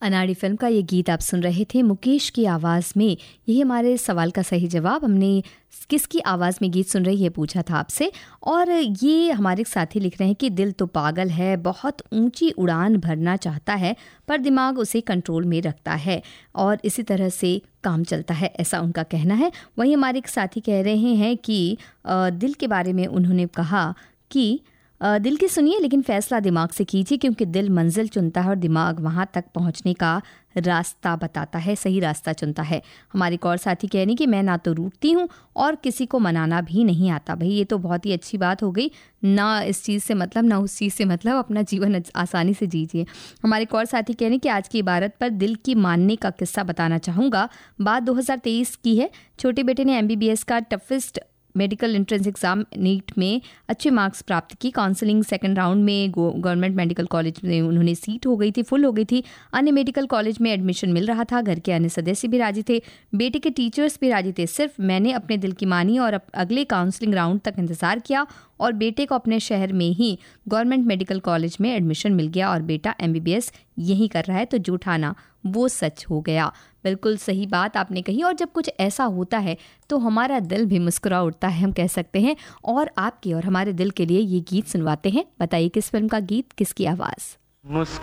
अनाड़ी फिल्म का ये गीत आप सुन रहे थे मुकेश की आवाज़ में। यही हमारे सवाल का सही जवाब। हमने किसकी आवाज़ में गीत सुन रही है पूछा था आपसे, और ये हमारे साथी लिख रहे हैं कि दिल तो पागल है, बहुत ऊंची उड़ान भरना चाहता है पर दिमाग उसे कंट्रोल में रखता है और इसी तरह से काम चलता है, ऐसा उनका कहना है। वहीं हमारे एक साथी कह रहे हैं कि दिल के बारे में उन्होंने कहा कि दिल की सुनिए लेकिन फैसला दिमाग से कीजिए, क्योंकि दिल मंजिल चुनता है और दिमाग वहाँ तक पहुँचने का रास्ता बताता है, सही रास्ता चुनता है। हमारे एक और साथी कह रही हैं कि मैं ना तो रूठती हूँ और किसी को मनाना भी नहीं आता। भाई ये तो बहुत ही अच्छी बात हो गई, ना इस चीज़ से मतलब ना उस चीज़ से मतलब, अपना जीवन आसानी से जीजिए। हमारे एक और साथी कह रहे हैं कि आज की इबारत पर दिल की मानने का किस्सा बताना चाहूँगा। बात 2023 की है। छोटे बेटे ने MBBS का toughest medical entrance exam NEET में अच्छे मार्क्स प्राप्त की। काउंसलिंग सेकंड राउंड में गवर्नमेंट मेडिकल कॉलेज में उन्होंने सीट हो गई थी, फुल हो गई थी। अन्य मेडिकल कॉलेज में एडमिशन मिल रहा था। घर के अन्य सदस्य भी राजी थे, बेटे के टीचर्स भी राजी थे। सिर्फ मैंने अपने दिल की मानी और अगले काउंसलिंग राउंड तक इंतजार किया और बेटे को अपने शहर में ही गवर्नमेंट मेडिकल कॉलेज में एडमिशन मिल गया और बेटा MBBS यही कर रहा है। तो जो ठाना वो सच हो गया। बिल्कुल सही बात आपने कही। और जब कुछ ऐसा होता है तो हमारा दिल भी मुस्कुरा उठता है, हम कह सकते हैं। और आपके और हमारे दिल के लिए ये गीत सुनवाते हैं। बताइए किस फिल्म का गीत, किसकी आवाज़। मुस्कुरा